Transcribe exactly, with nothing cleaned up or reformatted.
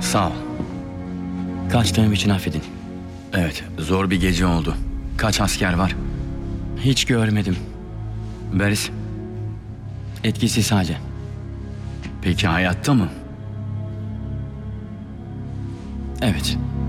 Sağ ol. Kaçtığım için affedin. Evet, zor bir gece oldu. Kaç asker var? Hiç görmedim. Beris, etkisiz sadece. Peki hayatta mı? Evet.